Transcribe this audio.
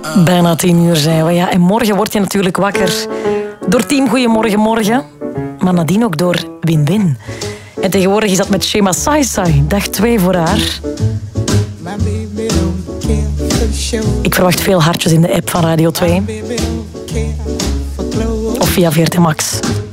Bijna 10:00 zijn we. Ja, en morgen word je natuurlijk wakker door Team Goeiemorgen Morgen. Maar nadien ook door Win-Win. En tegenwoordig is dat met Shema Sai. Dag 2 voor haar. Ik verwacht veel hartjes in de app van Radio 2. Of via VRT Max.